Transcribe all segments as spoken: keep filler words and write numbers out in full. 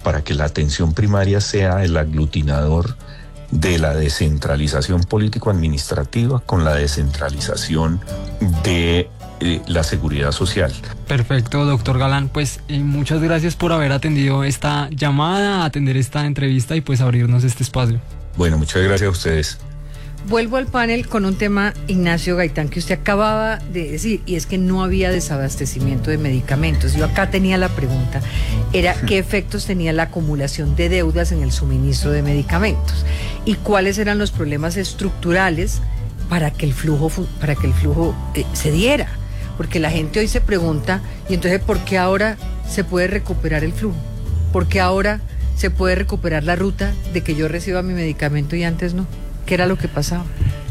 para que la atención primaria sea el aglutinador de la descentralización político-administrativa con la descentralización de eh, la seguridad social. Perfecto, doctor Galán, pues eh, muchas gracias por haber atendido esta llamada, atender esta entrevista y pues abrirnos este espacio. Bueno, muchas gracias a ustedes. Vuelvo al panel con un tema, Ignacio Gaitán, que usted acababa de decir, y es que no había desabastecimiento de medicamentos. Yo acá tenía la pregunta, era qué efectos tenía la acumulación de deudas en el suministro de medicamentos y cuáles eran los problemas estructurales para que el flujo, para que el flujo eh, se diera. Porque la gente hoy se pregunta, y entonces, ¿por qué ahora se puede recuperar el flujo? ¿Por qué ahora se puede recuperar la ruta de que yo reciba mi medicamento y antes no? ¿Qué era lo que pasaba?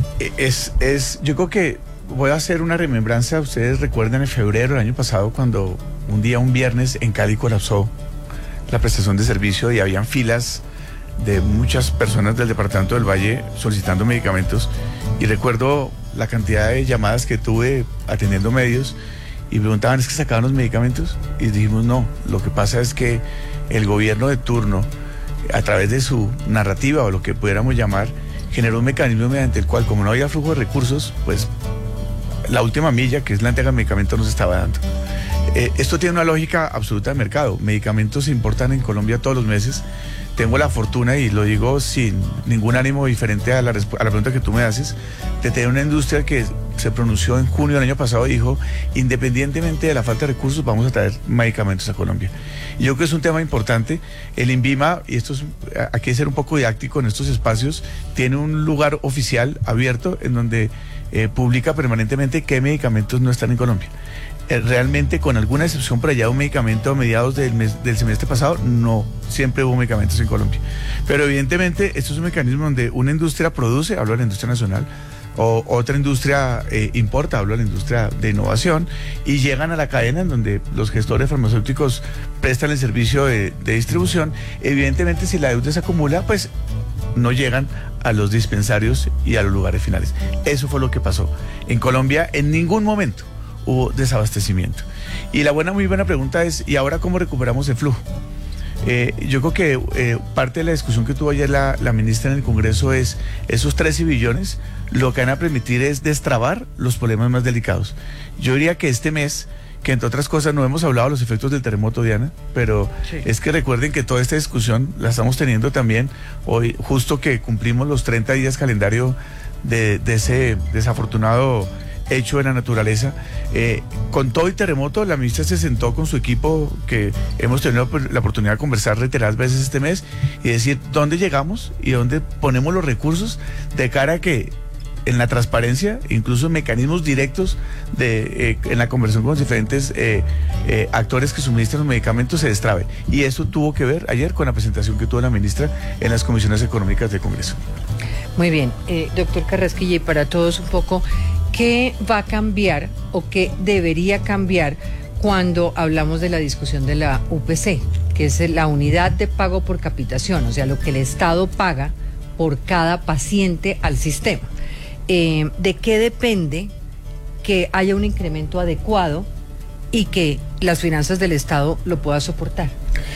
Es, es, yo creo que voy a hacer una remembranza. Ustedes recuerdan en febrero del año pasado cuando un día, un viernes, en Cali colapsó la prestación de servicio y habían filas de muchas personas del departamento del Valle solicitando medicamentos, y recuerdo la cantidad de llamadas que tuve atendiendo medios y preguntaban, ¿es que sacaban los medicamentos? Y dijimos, no, lo que pasa es que el gobierno de turno, a través de su narrativa o lo que pudiéramos llamar, generó un mecanismo mediante el cual, como no había flujo de recursos, pues la última milla, que es la entrega de medicamentos, no se estaba dando. Eh, esto tiene una lógica absoluta de mercado. Medicamentos se importan en Colombia todos los meses. Tengo la fortuna, y lo digo sin ningún ánimo diferente a la, a la pregunta que tú me haces, de tener una industria que se pronunció en junio del año pasado y dijo, independientemente de la falta de recursos, vamos a traer medicamentos a Colombia. Y yo creo que es un tema importante. El INVIMA, y esto es, aquí hay que ser un poco didáctico en estos espacios, tiene un lugar oficial abierto en donde eh, publica permanentemente qué medicamentos no están en Colombia. Realmente, con alguna excepción por allá, un medicamento a mediados del, mes, del semestre pasado, no siempre hubo medicamentos en Colombia. Pero evidentemente esto es un mecanismo donde una industria produce, hablo de la industria nacional, o otra industria eh, importa, hablo de la industria de innovación, y llegan a la cadena en donde los gestores farmacéuticos prestan el servicio de, de distribución. Evidentemente, si la deuda se acumula, pues no llegan a los dispensarios y a los lugares finales. Eso fue lo que pasó. En Colombia, en ningún momento hubo desabastecimiento. Y la buena, muy buena pregunta es, ¿y ahora cómo recuperamos el flujo? Eh, yo creo que eh, parte de la discusión que tuvo ayer la, la ministra en el Congreso es, esos trece billones lo que van a permitir es destrabar los problemas más delicados. Yo diría que este mes, que entre otras cosas no hemos hablado de los efectos del terremoto, Diana, pero sí, es que recuerden que toda esta discusión la estamos teniendo también hoy, justo que cumplimos los treinta días calendario de, de ese desafortunado hecho de la naturaleza. Eh, con todo el terremoto, la ministra se sentó con su equipo, que hemos tenido la oportunidad de conversar reiteradas veces este mes, y decir dónde llegamos y dónde ponemos los recursos de cara a que en la transparencia, incluso en mecanismos directos de, eh, en la conversación con los diferentes eh, eh, actores que suministran los medicamentos, se destrabe. Y eso tuvo que ver ayer con la presentación que tuvo la ministra en las comisiones económicas del Congreso. Muy bien, eh, doctor Carrasquilla, y para todos un poco, ¿qué va a cambiar o qué debería cambiar cuando hablamos de la discusión de la U P C, que es la unidad de pago por capitación, o sea, lo que el Estado paga por cada paciente al sistema? Eh, ¿de qué depende que haya un incremento adecuado y que las finanzas del Estado lo puedan soportar?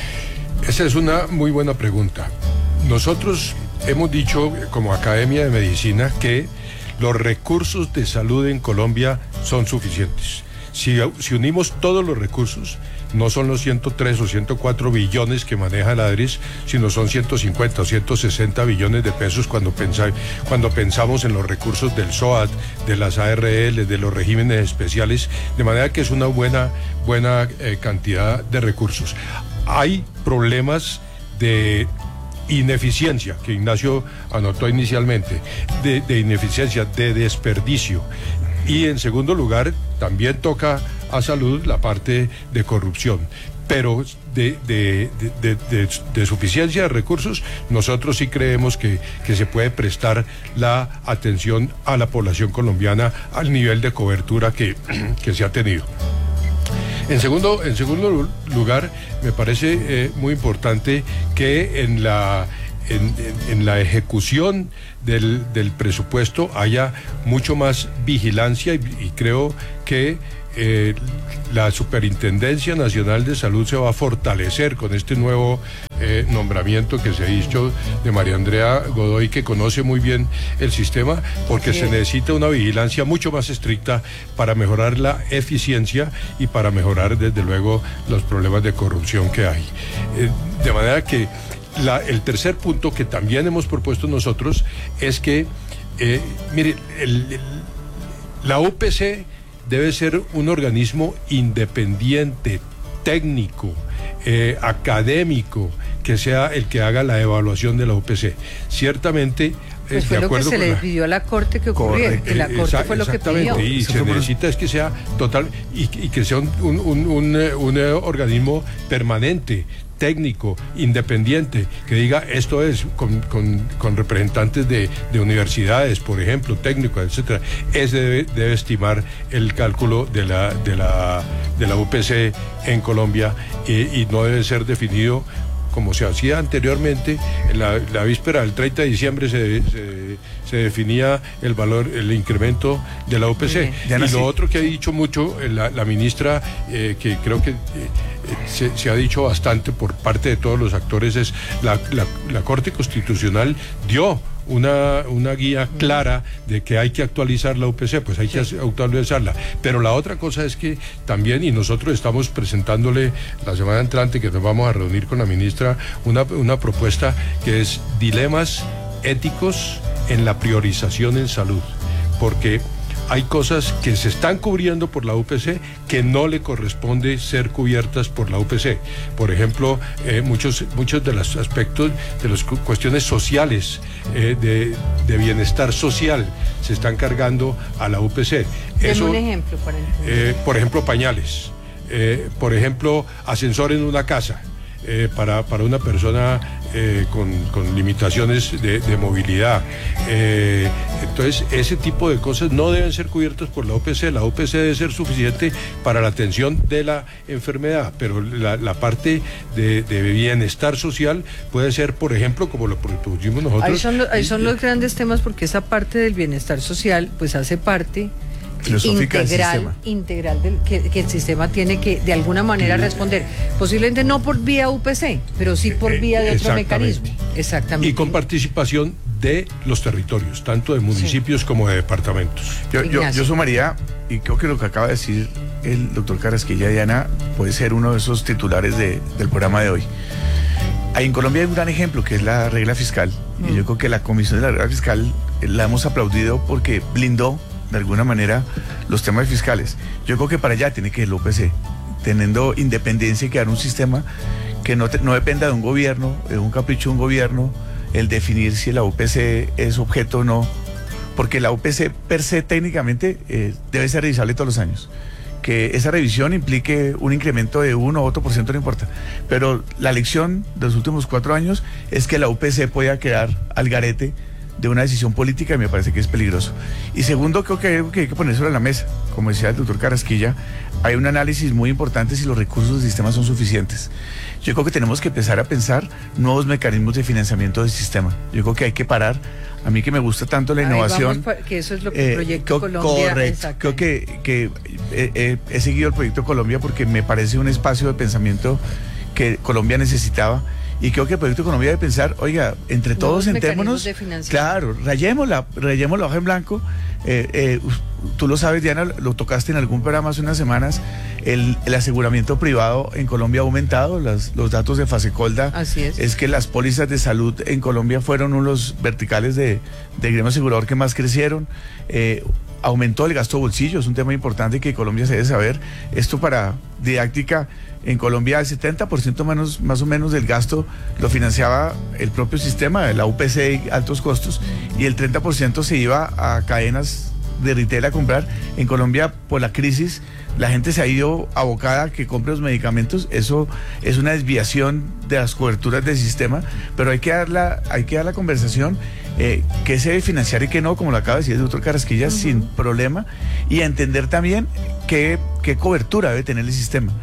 Esa es una muy buena pregunta. Nosotros hemos dicho como Academia de Medicina que los recursos de salud en Colombia son suficientes. Si, si unimos todos los recursos, no son los ciento tres o ciento cuatro billones que maneja la ADRIS, sino son ciento cincuenta o ciento sesenta billones de pesos cuando, pensa, cuando pensamos en los recursos del SOAT, de las A R L, de los regímenes especiales, de manera que es una buena, buena eh, cantidad de recursos. Hay problemas de ineficiencia, que Ignacio anotó inicialmente, de, de ineficiencia, de desperdicio. Y en segundo lugar, también toca a salud la parte de corrupción. Pero de, de, de, de, de suficiencia de recursos, nosotros sí creemos que, que se puede prestar la atención a la población colombiana al nivel de cobertura que, que se ha tenido. En segundo, en segundo lugar, me parece eh, muy importante que en la, en, en, en la ejecución del, del presupuesto haya mucho más vigilancia y, y creo que eh, la Superintendencia Nacional de Salud se va a fortalecer con este nuevo eh, nombramiento que se ha hecho de María Andrea Godoy, que conoce muy bien el sistema, porque sí. se necesita una vigilancia mucho más estricta para mejorar la eficiencia y para mejorar desde luego los problemas de corrupción que hay. Eh, de manera que la, el tercer punto que también hemos propuesto nosotros es que, eh, mire, el, el, la U P C debe ser un organismo independiente, técnico, eh, académico, que sea el que haga la evaluación de la U P C. Ciertamente, pues fue de lo acuerdo que se le la... pidió a la Corte que ocurriera, que la Corte Esa, fue lo que pidió. Y se necesita es que sea total, y, y que sea un, un, un, un, un organismo permanente, técnico, independiente, que diga esto es con, con, con representantes de, de universidades, por ejemplo, técnicos, etcétera. Ese debe, debe estimar el cálculo de la, de la, de la U P C en Colombia, eh, y no debe ser definido como se hacía anteriormente. En la, la víspera del treinta de diciembre se, se, se definía el valor, el incremento de la U P C. Y lo otro que ha dicho mucho la, la ministra, eh, que creo que eh, se, se ha dicho bastante por parte de todos los actores, es la, la, la Corte Constitucional dio Una, una guía clara de que hay que actualizar la U P C, pues hay sí. que actualizarla. Pero la otra cosa es que también, y nosotros estamos presentándole la semana entrante, que nos vamos a reunir con la ministra, una, una propuesta que es dilemas éticos en la priorización en salud, porque hay cosas que se están cubriendo por la U P C que no le corresponde ser cubiertas por la U P C. Por ejemplo, eh, muchos, muchos de los aspectos de las cu cuestiones sociales, eh, de, de bienestar social, se están cargando a la U P C. Eso, un ejemplo, para eh, por ejemplo, pañales. Eh, por ejemplo, ascensor en una casa. Eh, para, para una persona eh, con, con limitaciones de, de movilidad. Eh, entonces, ese tipo de cosas no deben ser cubiertas por la U P C. La U P C debe ser suficiente para la atención de la enfermedad, pero la, la parte de, de bienestar social puede ser, por ejemplo, como lo propusimos nosotros. Ahí son, lo, ahí son los grandes temas, porque esa parte del bienestar social pues hace parte integral, del integral del, que, que el sistema tiene que de alguna manera responder, posiblemente no por vía U P C, pero sí por vía de otro mecanismo. Exactamente. Y con participación de los territorios, tanto de municipios sí. como de departamentos. Yo, yo, yo sumaría, y creo que lo que acaba de decir el doctor Carrasquilla, Diana, puede ser uno de esos titulares de, del programa de hoy. Ahí en Colombia hay un gran ejemplo, que es la regla fiscal, mm. y yo creo que la Comisión de la Regla Fiscal la hemos aplaudido porque blindó de alguna manera los temas fiscales. Yo creo que para allá tiene que ir la U P C, teniendo independencia y crear un sistema que no, te, no dependa de un gobierno, de un capricho de un gobierno, el definir si la U P C es objeto o no, porque la U P C per se técnicamente eh, debe ser revisable todos los años. Que esa revisión implique un incremento de uno o otro por ciento no importa, pero la lección de los últimos cuatro años es que la U P C pueda quedar al garete de una decisión política, y me parece que es peligroso. Y segundo, creo que hay algo que hay que poner sobre la mesa. Como decía el doctor Carrasquilla, hay un análisis muy importante si los recursos del sistema son suficientes. Yo creo que tenemos que empezar a pensar nuevos mecanismos de financiamiento del sistema. Yo creo que hay que parar. A mí que me gusta tanto la innovación. Vamos, que eso es lo que el Proyecto eh, Colombia. Correcto. Creo que, que eh, eh, he seguido el Proyecto Colombia porque me parece un espacio de pensamiento que Colombia necesitaba. Y creo que el Proyecto Colombia debe pensar, oiga, entre todos sentémonos, claro, rayémosla, rayemos la hoja en blanco. Eh, eh, tú lo sabes, Diana, lo tocaste en algún programa hace unas semanas, el, el aseguramiento privado en Colombia ha aumentado, las, los datos de Fasecolda, así es. es que las pólizas de salud en Colombia fueron uno de los verticales de, de gremio asegurador que más crecieron. Eh, aumentó el gasto bolsillo, es un tema importante que Colombia se debe saber. Esto para didáctica, en Colombia el setenta por ciento menos, más o menos del gasto lo financiaba el propio sistema, la U P C y altos costos, y el treinta por ciento se iba a cadenas de retail a comprar. En Colombia, por la crisis, la gente se ha ido abocada a que compre los medicamentos. Eso es una desviación de las coberturas del sistema, pero hay que dar la, hay que dar la conversación, eh, qué se debe financiar y qué no, como lo acaba de decir el doctor Carrasquilla, uh-huh. sin problema, y a entender también qué, qué cobertura debe tener el sistema.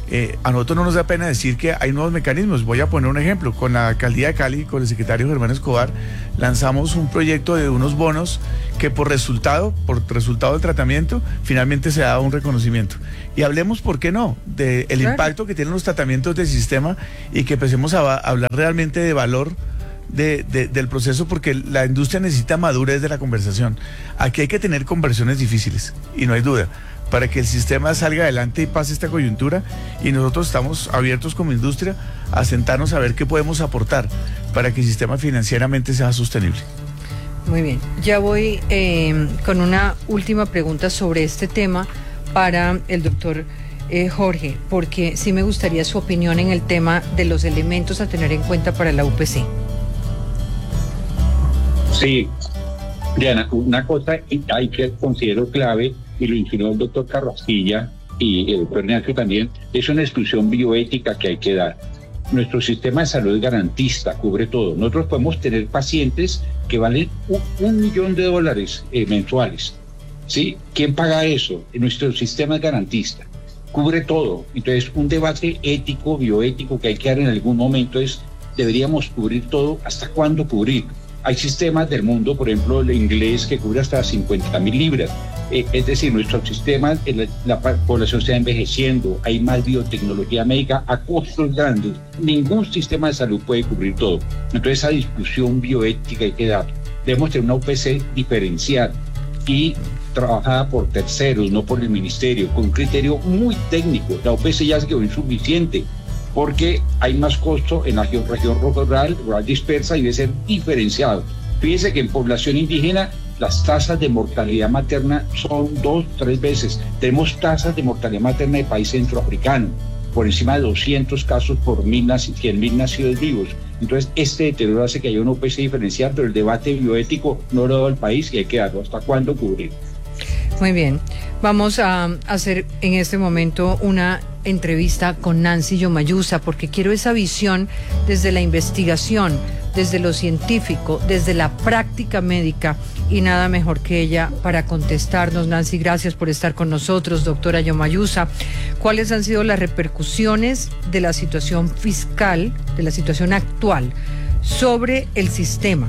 Eh, a nosotros no nos da pena decir que hay nuevos mecanismos. Voy a poner un ejemplo. Con la alcaldía de Cali, con el secretario Germán Escobar, lanzamos un proyecto de unos bonos que por resultado, por resultado del tratamiento, finalmente se da un reconocimiento. Y hablemos, ¿por qué no?, del Claro. impacto que tienen los tratamientos del sistema y que empecemos a, a hablar realmente de valor de, de, del proceso, porque la industria necesita madurez de la conversación. Aquí hay que tener conversiones difíciles, y no hay duda, para que el sistema salga adelante y pase esta coyuntura, y nosotros estamos abiertos como industria a sentarnos a ver qué podemos aportar para que el sistema financieramente sea sostenible. Muy bien, ya voy eh, con una última pregunta sobre este tema para el doctor eh, Jorge, porque sí me gustaría su opinión en el tema de los elementos a tener en cuenta para la U P C. Sí, Diana, una cosa hay que considero clave, y lo insinuó el doctor Carrasquilla y el doctor Ignacio también, es una exclusión bioética que hay que dar. Nuestro sistema de salud es garantista, cubre todo. Nosotros podemos tener pacientes que valen un, un millón de dólares eh, mensuales. ¿Sí? ¿Quién paga eso? Nuestro sistema es garantista, cubre todo. Entonces, un debate ético, bioético que hay que dar en algún momento es, ¿deberíamos cubrir todo? ¿Hasta cuándo cubrir? Hay sistemas del mundo, por ejemplo, el inglés, que cubre hasta cincuenta mil libras. Eh, es decir, nuestro sistema, la, la población está envejeciendo, hay más biotecnología médica a costos grandes. Ningún sistema de salud puede cubrir todo. Entonces, esa discusión bioética hay que dar. Debemos tener una U P C diferencial y trabajada por terceros, no por el ministerio, con un criterio muy técnico. La U P C ya se quedó insuficiente, porque hay más costo en la región, región rural, rural dispersa, y debe ser diferenciado. Fíjense que en población indígena las tasas de mortalidad materna son dos, tres veces. Tenemos tasas de mortalidad materna de país centroafricano, por encima de doscientos casos por cien mil nacidos vivos. Entonces, este deterioro hace que haya una U P C diferencial, pero el debate bioético no lo ha dado al país y hay que darlo. ¿Hasta cuándo cubrir? Muy bien, vamos a hacer en este momento una entrevista con Nancy Yomayusa, porque quiero esa visión desde la investigación, desde lo científico, desde la práctica médica, y nada mejor que ella para contestarnos. Nancy, gracias por estar con nosotros. Doctora Yomayusa, ¿cuáles han sido las repercusiones de la situación fiscal, de la situación actual, sobre el sistema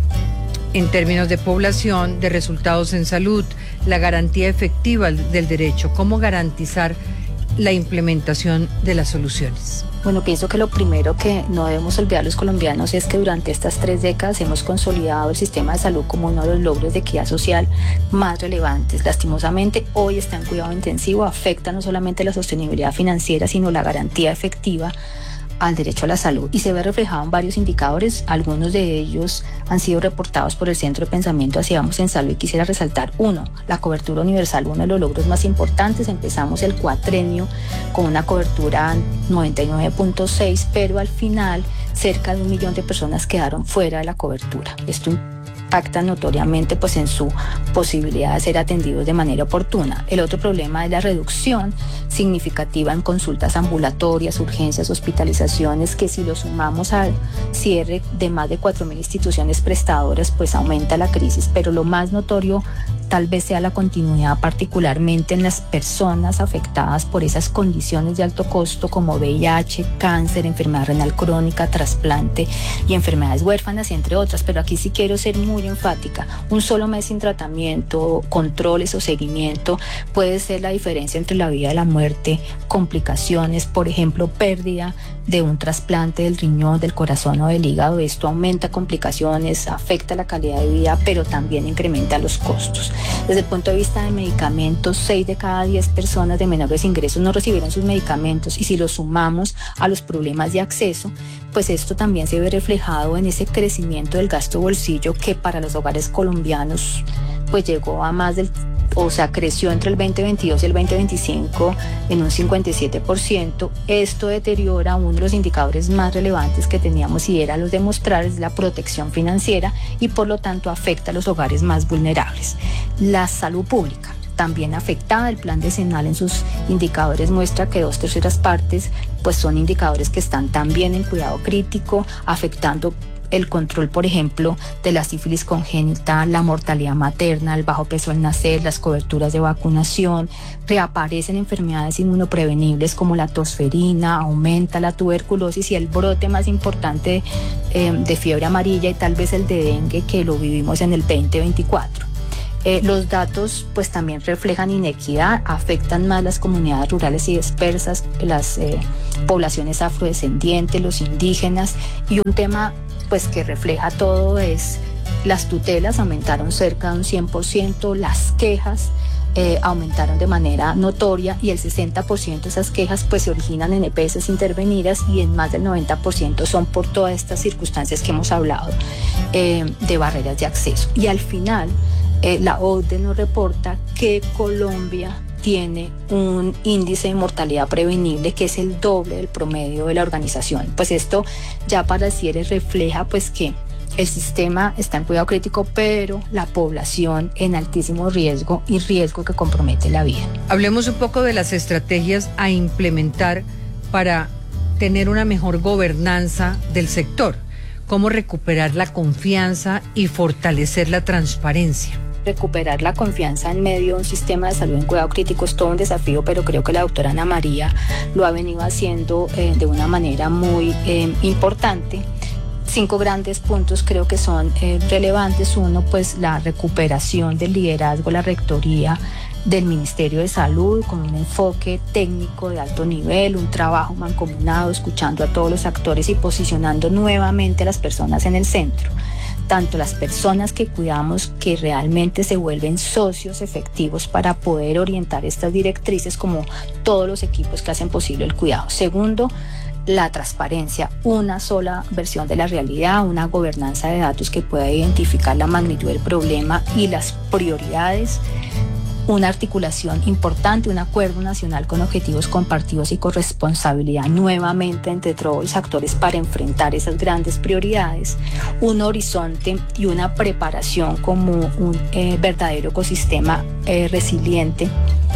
en términos de población, de resultados en salud, la garantía efectiva del derecho? ¿Cómo garantizar la implementación de las soluciones? Bueno, pienso que lo primero que no debemos olvidar los colombianos es que durante estas tres décadas hemos consolidado el sistema de salud como uno de los logros de equidad social más relevantes. Lastimosamente, hoy está en cuidado intensivo, afecta no solamente la sostenibilidad financiera, sino la garantía efectiva al derecho a la salud, y se ve reflejado en varios indicadores. Algunos de ellos han sido reportados por el Centro de Pensamiento Hacia Vamos en Salud, y quisiera resaltar uno, la cobertura universal, uno de los logros más importantes. Empezamos el cuatrenio con una cobertura noventa y nueve punto seis, pero al final cerca de un millón de personas quedaron fuera de la cobertura. Esto impacta notoriamente pues en su posibilidad de ser atendidos de manera oportuna. El otro problema es la reducción significativa en consultas ambulatorias, urgencias, hospitalizaciones, que si lo sumamos al cierre de más de cuatro mil instituciones prestadoras, pues aumenta la crisis. Pero lo más notorio tal vez sea la continuidad, particularmente en las personas afectadas por esas condiciones de alto costo como V I H, cáncer, enfermedad renal crónica, trasplante y enfermedades huérfanas, entre otras. Pero aquí sí quiero ser muy enfática. Un solo mes sin tratamiento, controles o seguimiento puede ser la diferencia entre la vida y la muerte. Complicaciones, por ejemplo, pérdida de un trasplante del riñón, del corazón o del hígado. Esto aumenta complicaciones, afecta la calidad de vida, pero también incrementa los costos. Desde el punto de vista de medicamentos, seis de cada diez personas de menores ingresos no recibieron sus medicamentos, y si lo sumamos a los problemas de acceso, pues esto también se ve reflejado en ese crecimiento del gasto bolsillo, que para los hogares colombianos pues llegó a más del, o sea, creció entre el veinte veintidós y el veinte veinticinco en un cincuenta y siete por ciento. Esto deteriora uno de los indicadores más relevantes que teníamos, y era los de mostrar la protección financiera, y por lo tanto afecta a los hogares más vulnerables. La salud pública también afectada. El plan decenal en sus indicadores muestra que dos terceras partes pues son indicadores que están también en cuidado crítico, afectando el control, por ejemplo, de la sífilis congénita, la mortalidad materna, el bajo peso al nacer, las coberturas de vacunación, reaparecen enfermedades inmunoprevenibles como la tosferina, aumenta la tuberculosis y el brote más importante eh, de fiebre amarilla y tal vez el de dengue que lo vivimos en el veinte veinticuatro. Eh, los datos pues también reflejan inequidad, afectan más las comunidades rurales y dispersas, las eh, poblaciones afrodescendientes, los indígenas, y un tema pues que refleja todo es las tutelas aumentaron cerca de un cien por ciento, las quejas eh, aumentaron de manera notoria y el sesenta por ciento de esas quejas pues se originan en E P S intervenidas y en más del noventa por ciento son por todas estas circunstancias que hemos hablado eh, de barreras de acceso. Y al final eh, la O C D E nos reporta que Colombia tiene un índice de mortalidad prevenible que es el doble del promedio de la organización. Pues esto ya para el cierre refleja pues que el sistema está en cuidado crítico, pero la población en altísimo riesgo y riesgo que compromete la vida. Hablemos un poco de las estrategias a implementar para tener una mejor gobernanza del sector. Cómo recuperar la confianza y fortalecer la transparencia. Recuperar la confianza en medio de un sistema de salud en cuidado crítico es todo un desafío, pero creo que la doctora Ana María lo ha venido haciendo eh, de una manera muy eh, importante. Cinco grandes puntos creo que son eh, relevantes. Uno, pues la recuperación del liderazgo, la rectoría del Ministerio de Salud con un enfoque técnico de alto nivel, un trabajo mancomunado, escuchando a todos los actores y posicionando nuevamente a las personas en el centro. Tanto las personas que cuidamos, que realmente se vuelven socios efectivos para poder orientar estas directrices, como todos los equipos que hacen posible el cuidado. Segundo, la transparencia, una sola versión de la realidad, una gobernanza de datos que pueda identificar la magnitud del problema y las prioridades, una articulación importante, un acuerdo nacional con objetivos compartidos y con responsabilidad nuevamente entre todos los actores para enfrentar esas grandes prioridades, un horizonte y una preparación como un eh, verdadero ecosistema eh, resiliente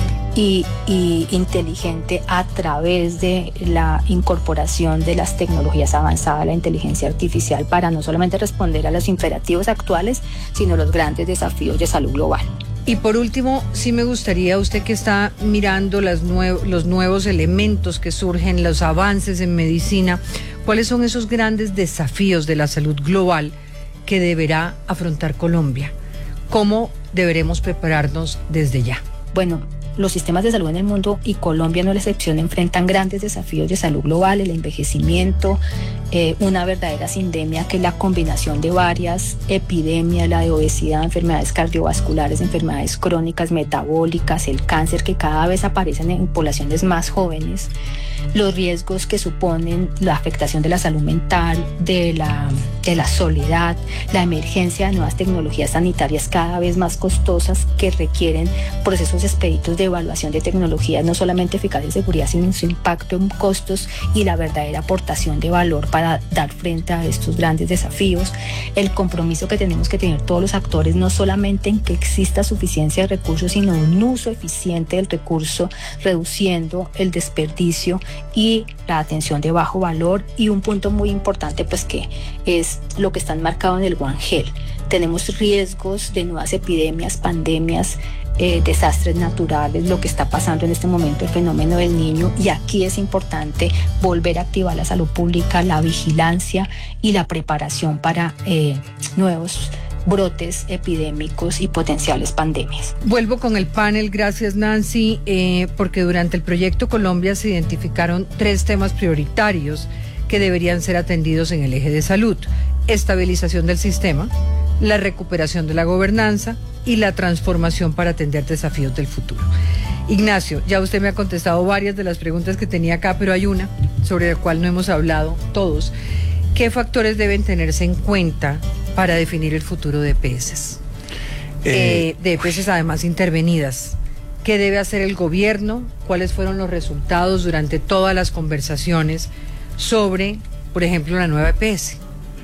Y, y inteligente a través de la incorporación de las tecnologías avanzadas, la inteligencia artificial, para no solamente responder a los imperativos actuales, sino a los grandes desafíos de salud global. Y por último, sí me gustaría, usted que está mirando las nue- los nuevos elementos que surgen, los avances en medicina, ¿cuáles son esos grandes desafíos de la salud global que deberá afrontar Colombia? ¿Cómo deberemos prepararnos desde ya? Bueno, los sistemas de salud en el mundo, y Colombia no es la excepción, enfrentan grandes desafíos de salud global, el envejecimiento, eh, una verdadera sindemia que es la combinación de varias epidemias, la de obesidad, enfermedades cardiovasculares, enfermedades crónicas, metabólicas, el cáncer, que cada vez aparecen en poblaciones más jóvenes, los riesgos que suponen la afectación de la salud mental, de la, de la soledad, la emergencia de nuevas tecnologías sanitarias cada vez más costosas que requieren procesos expeditos de evaluación de tecnologías no solamente eficaces y seguridad, sino su impacto en costos y la verdadera aportación de valor para dar frente a estos grandes desafíos. El compromiso que tenemos que tener todos los actores, no solamente en que exista suficiencia de recursos, sino un uso eficiente del recurso, reduciendo el desperdicio y la atención de bajo valor. Y un punto muy importante, pues, que es lo que está enmarcado en el One Health. Tenemos riesgos de nuevas epidemias, pandemias, Eh, desastres naturales, lo que está pasando en este momento, el fenómeno del niño, y aquí es importante volver a activar la salud pública, la vigilancia y la preparación para eh, nuevos brotes epidémicos y potenciales pandemias. Vuelvo con el panel, gracias Nancy, eh, porque durante el proyecto Colombia se identificaron tres temas prioritarios que deberían ser atendidos en el eje de salud: estabilización del sistema, la recuperación de la gobernanza y la transformación para atender desafíos del futuro. Ignacio, ya usted me ha contestado varias de las preguntas que tenía acá, pero hay una sobre la cual no hemos hablado todos. ¿Qué factores deben tenerse en cuenta para definir el futuro de E P S? Eh, eh, de E P S además intervenidas. ¿Qué debe hacer el gobierno? ¿Cuáles fueron los resultados durante todas las conversaciones sobre, por ejemplo, la nueva E P S?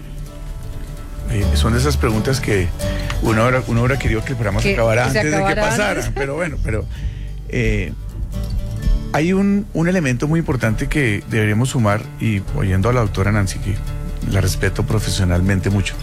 Eh, son de esas preguntas que uno hubiera, uno hubiera querido que el programa se acabara antes de que pasaran, pero bueno, pero eh, hay un, un elemento muy importante que deberíamos sumar, y oyendo a la doctora Nancy, que la respeto profesionalmente mucho.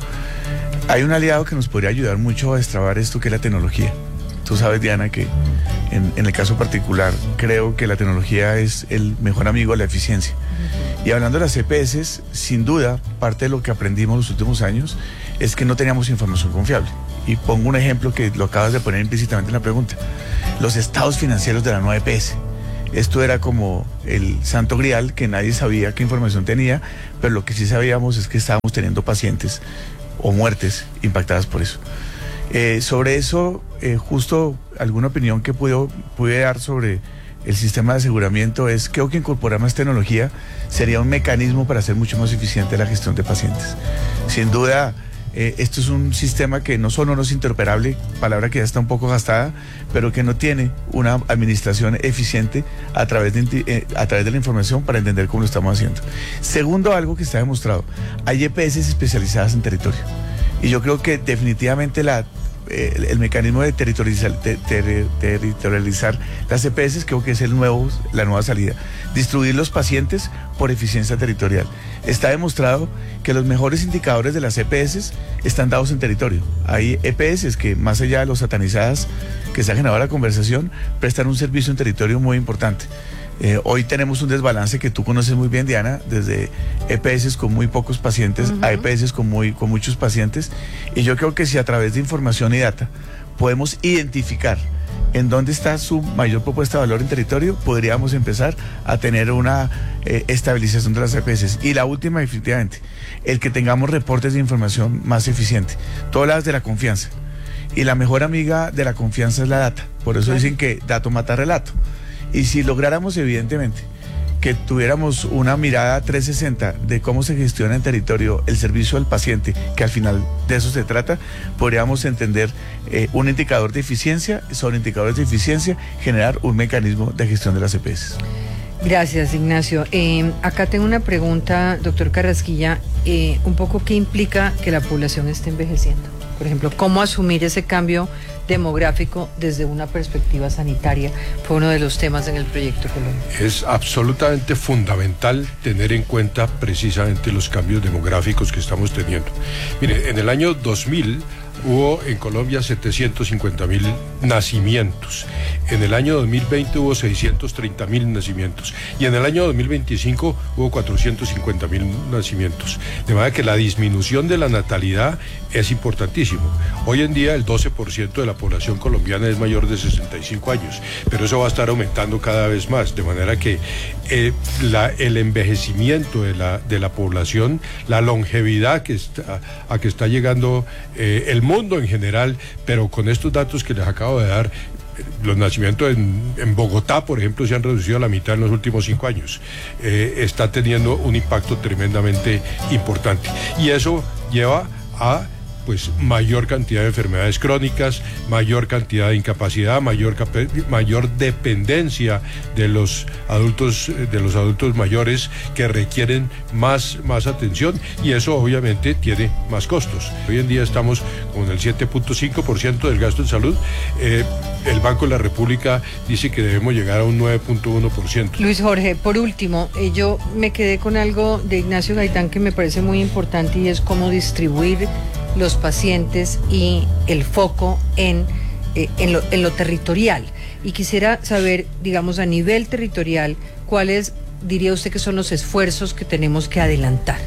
Hay un aliado que nos podría ayudar mucho a destrabar esto, que es la tecnología. Tú sabes, Diana, que en, en el caso particular creo que la tecnología es el mejor amigo de la eficiencia. Y hablando de las E P S, sin duda, parte de lo que aprendimos los últimos años es que no teníamos información confiable. Y pongo un ejemplo que lo acabas de poner implícitamente en la pregunta. Los estados financieros de la nueva E P S. Esto era como el santo grial, que nadie sabía qué información tenía, pero lo que sí sabíamos es que estábamos teniendo pacientes o muertes impactadas por eso. Eh, sobre eso, eh, justo alguna opinión que pude, pude dar sobre el sistema de aseguramiento es que creo que incorporar más tecnología sería un mecanismo para hacer mucho más eficiente la gestión de pacientes. Sin duda, eh, esto es un sistema que no solo no es interoperable, palabra que ya está un poco gastada, pero que no tiene una administración eficiente a través de, eh, a través de la información para entender cómo lo estamos haciendo. Segundo, algo que está demostrado, hay E P S especializadas en territorio. Y yo creo que definitivamente la El, el mecanismo de territorializar, ter, ter, territorializar las E P S creo que es el nuevo, la nueva salida. Distribuir los pacientes por eficiencia territorial. Está demostrado que los mejores indicadores de las E P S están dados en territorio. Hay E P S que, más allá de los satanizadas que se ha generado la conversación, prestan un servicio en territorio muy importante. Eh, hoy tenemos un desbalance que tú conoces muy bien, Diana, desde E P S con muy pocos pacientes, uh-huh, a E P S con, muy, con muchos pacientes, y yo creo que si a través de información y data podemos identificar en dónde está su mayor propuesta de valor en territorio, podríamos empezar a tener una eh, estabilización de las E P S. Y la última, definitivamente, el que tengamos reportes de información más eficiente. Tú hablas de la confianza, y la mejor amiga de la confianza es la data, por eso dicen que dato mata relato. Y si lográramos, evidentemente, que tuviéramos una mirada trescientos sesenta de cómo se gestiona en territorio el servicio al paciente, que al final de eso se trata, podríamos entender eh, un indicador de eficiencia, sobre indicadores de eficiencia, generar un mecanismo de gestión de las E P S. Gracias, Ignacio. Eh, acá tengo una pregunta, doctor Carrasquilla, eh, un poco qué implica que la población esté envejeciendo. Por ejemplo, cómo asumir ese cambio demográfico desde una perspectiva sanitaria fue uno de los temas en el proyecto Colombia. Es absolutamente fundamental tener en cuenta precisamente los cambios demográficos que estamos teniendo. Mire, en el año dos mil hubo en Colombia setecientos cincuenta mil nacimientos. En el año dos mil veinte hubo seiscientos treinta mil nacimientos. Y en el año dos mil veinticinco hubo cuatrocientos cincuenta mil nacimientos. De manera que la disminución de la natalidad es importantísimo. Hoy en día el doce por ciento de la población colombiana es mayor de sesenta y cinco años, pero eso va a estar aumentando cada vez más. De manera que eh, la, el envejecimiento de la, de la población, la longevidad que está, a que está llegando eh, el mundo en general, pero con estos datos que les acabo de dar, los nacimientos en, en Bogotá, por ejemplo, se han reducido a la mitad en los últimos cinco años. Eh, está teniendo un impacto tremendamente importante. Y eso lleva a pues mayor cantidad de enfermedades crónicas, mayor cantidad de incapacidad, mayor, mayor dependencia de los adultos, de los adultos mayores que requieren más, más atención, y eso obviamente tiene más costos. Hoy en día estamos con el siete punto cinco por ciento del gasto en salud. Eh, el Banco de la República dice que debemos llegar a un nueve punto uno por ciento. Luis Jorge, por último, eh, yo me quedé con algo de Ignacio Gaitán que me parece muy importante, y es cómo distribuir los pacientes y el foco en, eh, en, lo, en lo territorial. Y quisiera saber, digamos, a nivel territorial, cuáles diría usted que son los esfuerzos que tenemos que adelantar.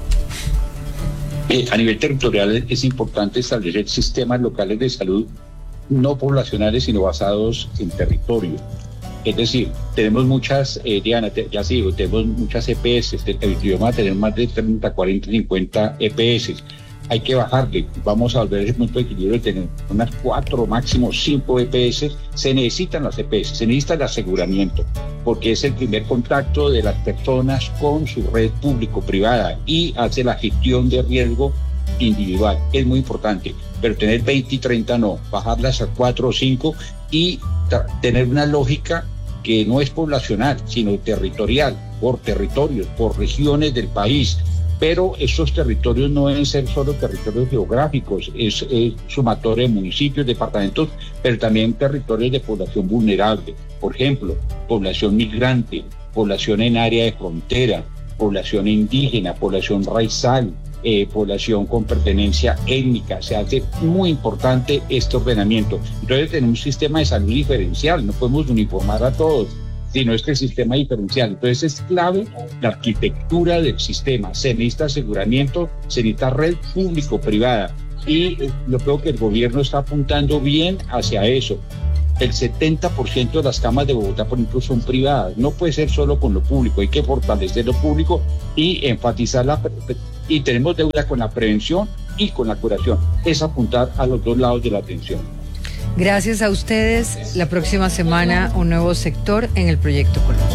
Eh, a nivel territorial es importante establecer sistemas locales de salud no poblacionales, sino basados en territorio. Es decir, tenemos muchas, eh, Diana, te, ya sigo, tenemos muchas E P S, el territorio va a tener más de treinta, cuarenta, cincuenta E P S. Hay que bajarle, vamos a volver a ese punto de equilibrio de tener unas cuatro, máximo cinco E P S. Se necesitan las E P S, se necesita el aseguramiento, porque es el primer contacto de las personas con su red público-privada y hace la gestión de riesgo individual. Es muy importante, pero tener veinte y treinta no, bajarlas a cuatro o cinco y tener una lógica que no es poblacional, sino territorial, por territorios, por regiones del país. Pero esos territorios no deben ser solo territorios geográficos, es, es sumatorio de municipios, departamentos, pero también territorios de población vulnerable. Por ejemplo, población migrante, población en área de frontera, población indígena, población raizal, eh, población con pertenencia étnica. Se hace muy importante este ordenamiento. Entonces tenemos un sistema de salud diferencial, no podemos uniformar a todos, sino este sistema diferencial. Entonces es clave la arquitectura del sistema. Se necesita aseguramiento, se necesita red público-privada. Y yo creo que el gobierno está apuntando bien hacia eso. El setenta por ciento de las camas de Bogotá, por ejemplo, son privadas. No puede ser solo con lo público, hay que fortalecer lo público y enfatizar la... Y tenemos deuda con la prevención y con la curación. Es apuntar a los dos lados de la atención. Gracias a ustedes. La próxima semana un nuevo sector en el Proyecto Colombia.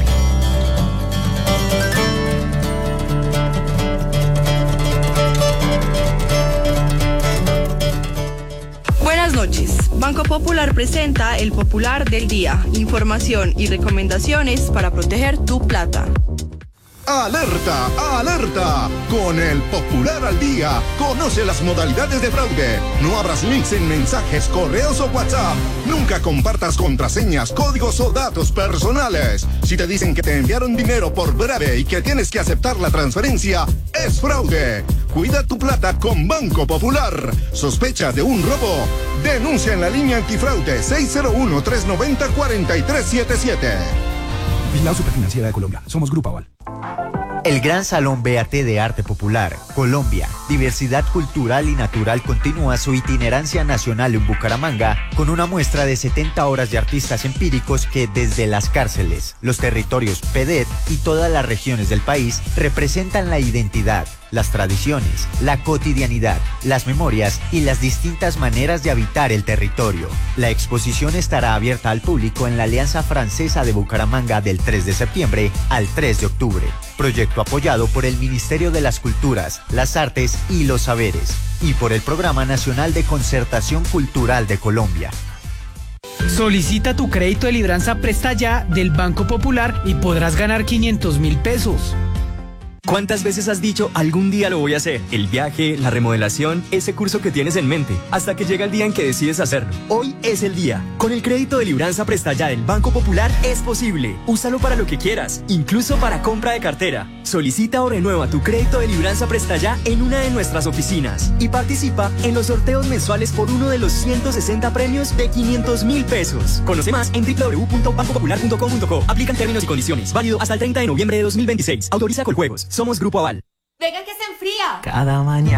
Buenas noches. Banco Popular presenta el Popular del Día. Información y recomendaciones para proteger tu plata. ¡Alerta! ¡Alerta! Con el Popular al Día, conoce las modalidades de fraude. No abras links en mensajes, correos o WhatsApp. Nunca compartas contraseñas, códigos o datos personales. Si te dicen que te enviaron dinero por breve y que tienes que aceptar la transferencia, es fraude. Cuida tu plata con Banco Popular. ¿Sospecha de un robo? Denuncia en la línea antifraude seis cero uno, tres nueve cero, cuatro tres siete siete. Vigilado Superfinanciera de Colombia. Somos Grupo Aval. El Gran Salón B A T de Arte Popular, Colombia, Diversidad Cultural y Natural continúa su itinerancia nacional en Bucaramanga con una muestra de setenta horas de artistas empíricos que desde las cárceles, los territorios P E D E T y todas las regiones del país representan la identidad, las tradiciones, la cotidianidad, las memorias y las distintas maneras de habitar el territorio. La exposición estará abierta al público en la Alianza Francesa de Bucaramanga del tres de septiembre al tres de octubre. Proyecto apoyado por el Ministerio de las Culturas, las Artes y los Saberes y por el Programa Nacional de Concertación Cultural de Colombia. Solicita tu crédito de libranza Presta Ya del Banco Popular y podrás ganar quinientos mil pesos. ¿Cuántas veces has dicho algún día lo voy a hacer? El viaje, la remodelación, ese curso que tienes en mente, hasta que llega el día en que decides hacerlo. Hoy es el día. Con el crédito de libranza Presta Ya del Banco Popular es posible. Úsalo para lo que quieras, incluso para compra de cartera. Solicita o renueva tu crédito de libranza Presta Ya en una de nuestras oficinas y participa en los sorteos mensuales por uno de los ciento sesenta premios de quinientos mil pesos. Conoce más en doble u doble u doble u punto banco popular punto com punto co. Aplican términos y condiciones. Válido hasta el treinta de noviembre de dos mil veintiséis. Autoriza Coljuegos. Somos Grupo Aval. Venga que se enfría. Cada mañana.